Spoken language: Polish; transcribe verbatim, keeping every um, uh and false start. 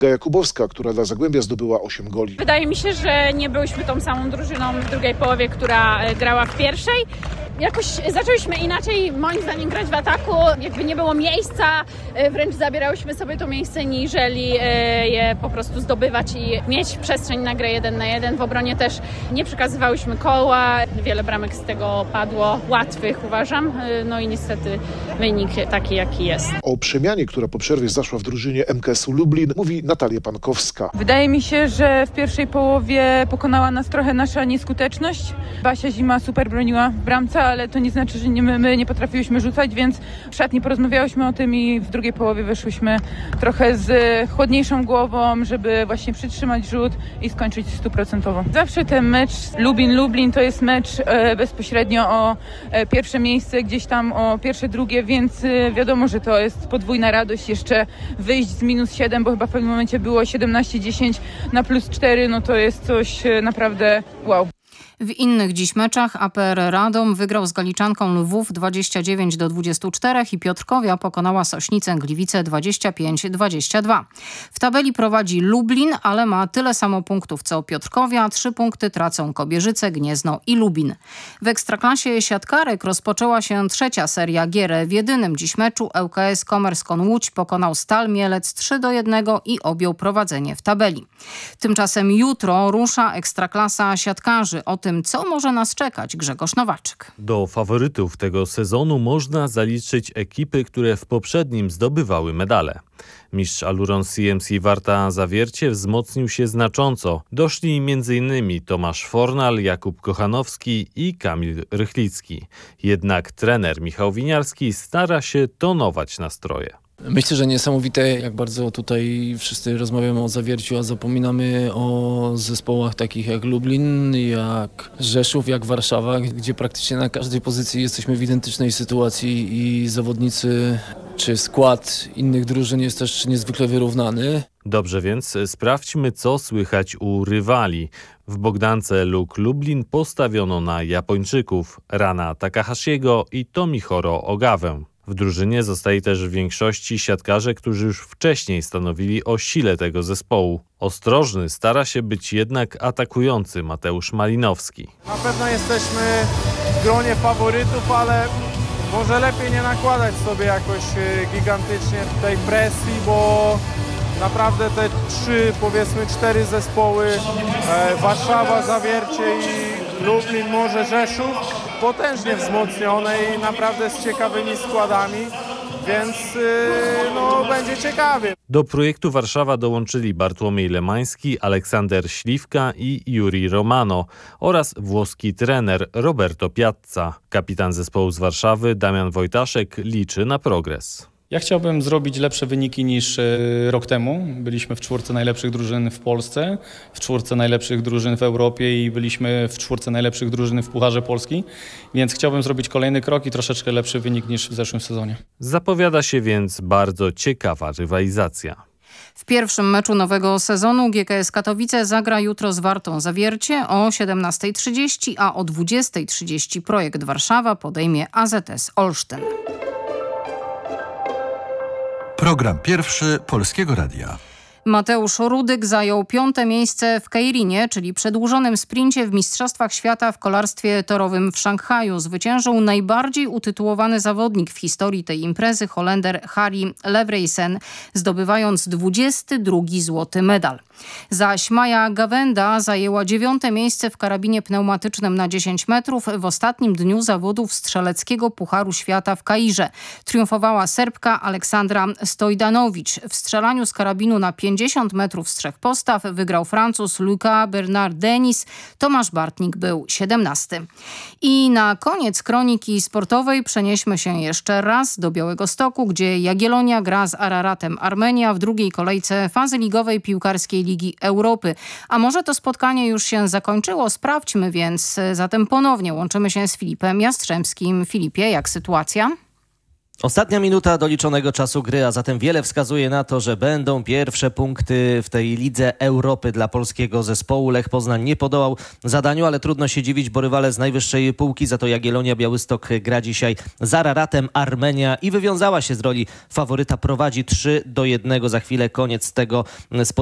Jakubowska, która dla Zagłębia zdobyła osiem goli. Wydaje mi się, że nie byliśmy tą samą drużyną w drugiej połowie, która grała w pierwszej. Jakoś zaczęliśmy inaczej, moim zdaniem, grać w ataku. Jakby nie było miejsca, wręcz zabierałyśmy sobie to miejsce, niżeli je po prostu zdobywać i mieć przestrzeń na grę jeden na jeden. W obronie też nie przekazywałyśmy koła. Wiele bramek z tego padło, łatwych uważam. No i niestety wynik taki, jaki jest. O przemianie, która po przerwie zaszła w drużynie M K S-u Lublin, mówi Natalia Pankowska. Wydaje mi się, że w pierwszej połowie pokonała nas trochę nasza nieskuteczność. Basia Zima super broniła w bramce, ale to nie znaczy, że nie, my, my nie potrafiłyśmy rzucać, więc w szatni porozmawiałyśmy o tym i w drugiej połowie wyszłyśmy trochę z chłodniejszą głową, żeby właśnie przytrzymać rzut i skończyć stuprocentowo. Zawsze ten mecz Lublin-Lublin to jest mecz e, bezpośrednio o e, pierwsze miejsce, gdzieś tam o pierwsze, drugie, więc e, wiadomo, że to jest podwójna radość jeszcze wyjść z minus siedem, bo chyba w pewnym momencie było siedemnaście dziesięć na plus cztery, no to jest coś e, naprawdę wow. W innych dziś meczach A P R Radom wygrał z Galiczanką Lwów dwadzieścia dziewięć do dwudziestu czterech i Piotrkowia pokonała Sośnicę Gliwice dwadzieścia pięć dwadzieścia dwa. W tabeli prowadzi Lublin, ale ma tyle samo punktów co Piotrkowia. Trzy punkty tracą Kobierzyce, Gniezno i Lubin. W Ekstraklasie siatkarek rozpoczęła się trzecia seria gier. W jedynym dziś meczu L K S Komerskon Łódź pokonał Stal Mielec trzy do jednego i objął prowadzenie w tabeli. Tymczasem jutro rusza Ekstraklasa siatkarzy. O tym, co może nas czekać, Grzegorz Nowaczyk. Do faworytów tego sezonu można zaliczyć ekipy, które w poprzednim zdobywały medale. Mistrz Aluron C M C Warta Zawiercie wzmocnił się znacząco. Doszli m.in. Tomasz Fornal, Jakub Kochanowski i Kamil Rychlicki. Jednak trener Michał Winiarski stara się tonować nastroje. Myślę, że niesamowite, jak bardzo tutaj wszyscy rozmawiamy o Zawierciu, a zapominamy o zespołach takich jak Lublin, jak Rzeszów, jak Warszawa, gdzie praktycznie na każdej pozycji jesteśmy w identycznej sytuacji i zawodnicy czy skład innych drużyn jest też niezwykle wyrównany. Dobrze, więc sprawdźmy, co słychać u rywali. W Bogdance Luk Lublin postawiono na Japończyków Rana Takahashiego i Tomihoro Ogawę. W drużynie zostali też w większości siatkarze, którzy już wcześniej stanowili o sile tego zespołu. Ostrożny stara się być jednak atakujący Mateusz Malinowski. Na pewno jesteśmy w gronie faworytów, ale może lepiej nie nakładać sobie jakoś gigantycznie tej presji, bo naprawdę te trzy, powiedzmy cztery zespoły, e, Warszawa, Zawiercie i Lublin, może Rzeszów, potężnie wzmocnione i naprawdę z ciekawymi składami, więc yy, no, będzie ciekawie. Do projektu Warszawa dołączyli Bartłomiej Lemański, Aleksander Śliwka i Juri Romano oraz włoski trener Roberto Piazza. Kapitan zespołu z Warszawy Damian Wojtaszek liczy na progres. Ja chciałbym zrobić lepsze wyniki niż rok temu. Byliśmy w czwórce najlepszych drużyn w Polsce, w czwórce najlepszych drużyn w Europie i byliśmy w czwórce najlepszych drużyn w Pucharze Polski, więc chciałbym zrobić kolejny krok i troszeczkę lepszy wynik niż w zeszłym sezonie. Zapowiada się więc bardzo ciekawa rywalizacja. W pierwszym meczu nowego sezonu G K S Katowice zagra jutro z Wartą Zawiercie o siedemnastej trzydzieści, a o dwudziestej trzydzieści Projekt Warszawa podejmie A Z S Olsztyn. Program pierwszy Polskiego Radia. Mateusz Rudyk zajął piąte miejsce w Keirinie, czyli przedłużonym sprincie w Mistrzostwach Świata w kolarstwie torowym w Szanghaju. Zwyciężył najbardziej utytułowany zawodnik w historii tej imprezy, Holender Harry Levrijsen, zdobywając dwudziesty drugi złoty medal. Zaś Maja Gawenda zajęła dziewiąte miejsce w karabinie pneumatycznym na dziesięć metrów w ostatnim dniu zawodów strzeleckiego Pucharu Świata w Kairze. Triumfowała Serbka Aleksandra Stojdanowicz. W strzelaniu z karabinu na pięćdziesiąt metrów z trzech postaw wygrał Francuz Luca Bernard Denis. Tomasz Bartnik był siedemnasty. I na koniec kroniki sportowej przenieśmy się jeszcze raz do Białegostoku, gdzie Jagiellonia gra z Araratem Armenia w drugiej kolejce fazy ligowej piłkarskiej Ligi Europy. A może to spotkanie już się zakończyło? Sprawdźmy więc. Zatem ponownie łączymy się z Filipem Jastrzębskim. Filipie, jak sytuacja? Ostatnia minuta doliczonego czasu gry, a zatem wiele wskazuje na to, że będą pierwsze punkty w tej Lidze Europy dla polskiego zespołu. Lech Poznań nie podołał zadaniu, ale trudno się dziwić, bo rywale z najwyższej półki, za to Jagiellonia Białystok gra dzisiaj z Araratem Armenia i wywiązała się z roli faworyta. Prowadzi trzy do jednego. Za chwilę koniec tego spotkania.